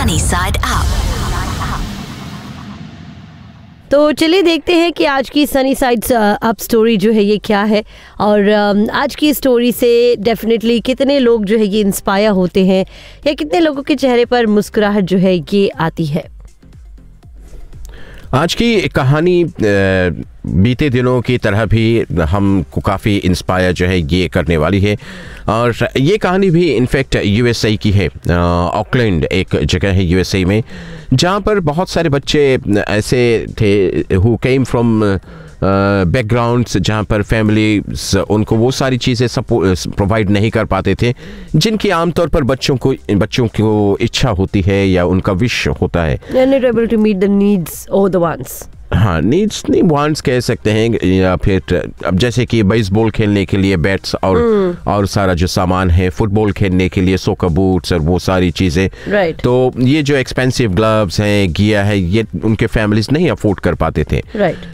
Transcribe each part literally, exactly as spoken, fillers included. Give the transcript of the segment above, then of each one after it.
Sunny side up. तो चलिए देखते हैं कि आज की सनी साइड्स अप स्टोरी जो है ये क्या है, और आज की स्टोरी से डेफिनेटली कितने लोग जो है ये इंस्पायर होते हैं या कितने लोगों के चेहरे पर मुस्कुराहट जो है ये आती है। आज की कहानी बीते दिनों की तरह भी हमको काफ़ी इंस्पायर जो है ये करने वाली है, और ये कहानी भी इनफैक्ट यूएसए की है। ऑकलैंड एक जगह है यूएसए में, जहाँ पर बहुत सारे बच्चे ऐसे थे हु केम फ्रॉम बैकग्राउंड्स जहाँ पर फैमिली उनको वो सारी चीज़ें प्रोवाइड नहीं कर पाते थे जिनकी आमतौर पर बच्चों को बच्चों को इच्छा होती है या उनका विश होता है। Not able to meet the needs or the wants. हाँ, नीड्स नहीं वांट्स कह सकते हैं, या फिर अब जैसे कि बेसबॉल खेलने के लिए बैट्स और mm. और सारा जो सामान है, फुटबॉल खेलने के लिए सोकर बूट्स और वो सारी चीज़ें, right. तो ये जो एक्सपेंसिव ग्लव्स हैं, गियर है, ये उनके फैमिलीज नहीं अफोर्ड कर पाते थे। right.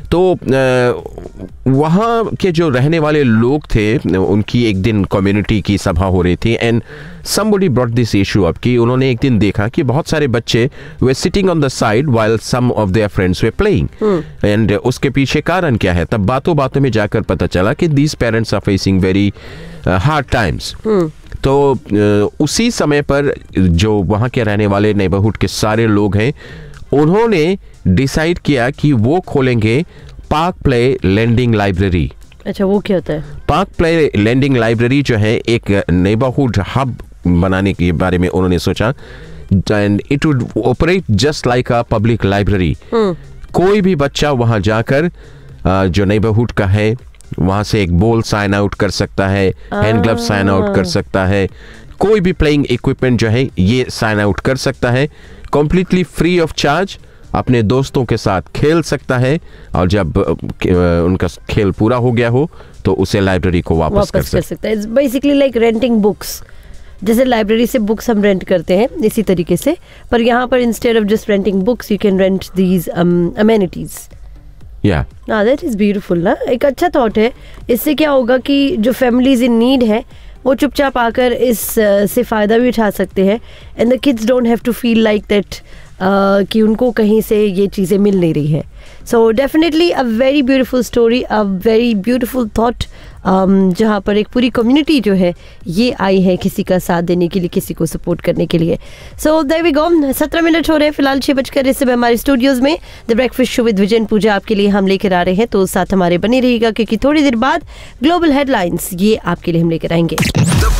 तो वहाँ के जो रहने वाले लोग थे उनकी एक दिन कम्युनिटी की सभा हो रही थी, and somebody brought this issue up कि उन्होंने एक दिन देखा कि बहुत सारे बच्चे were sitting on the side while some of their friends were playing and उसके पीछे कारण क्या है। तब बातों बातों में जाकर पता चला कि these parents are facing very uh, hard times। तो uh, उसी समय पर जो वहाँ के रहने वाले नेबरहुड के सारे लोग हैं, उन्होंने डिसाइड किया कि वो खोलेंगे पार्क प्ले लेंडिंग लाइब्रेरी। अच्छा, वो क्या होता है? पार्क प्ले लेंडिंग लाइब्रेरी जो है एक नेबरहुड हब बनाने के बारे में उन्होंने सोचा, and it would operate just like a public library. कोई भी बच्चा वहां जाकर जो नेबरहुड का है वहां से एक बॉल साइन आउट कर सकता है, हैंड ग्लव साइन आउट कर सकता है, कोई भी प्लेइंग इक्विपमेंट जो है ये साइन आउट कर सकता है, कंप्लीटली फ्री ऑफ चार्ज अपने दोस्तों के साथ खेल सकता है, और जब उनका खेल पूरा हो गया हो तो उसे लाइब्रेरी को वापस, वापस कर, कर सकता है। बेसिकली लाइक रेंटिंग बुक्स, जैसे लाइब्रेरी से बुक्स हम रेंट करते हैं इसी तरीके से, पर यहाँ पर instead of just renting books you can rent these amenities. या दैट इज ब्यूटीफुल ना, एक अच्छा थॉट है। इससे क्या होगा कि जो फैमिलीज इन नीड है वो चुपचाप आकर इस uh, से फ़ायदा भी उठा सकते हैं, and the kids don't have to feel like that कि उनको कहीं से ये चीज़ें मिल नहीं रही है। So definitely a very beautiful story, a very beautiful thought, जहाँ पर एक पूरी कम्युनिटी जो है ये आई है किसी का साथ देने के लिए, किसी को सपोर्ट करने के लिए। सो देयर वी गो, सत्रह मिनट हो रहे हैं फिलहाल छः बजकर इस समय हमारे स्टूडियोज़ में the breakfast show with vision पूजा आपके लिए हम लेकर आ रहे हैं, तो साथ हमारे बने रहिएगा क्योंकि थोड़ी देर बाद ग्लोबल हेडलाइंस ये आपके लिए हम लेकर आएंगे।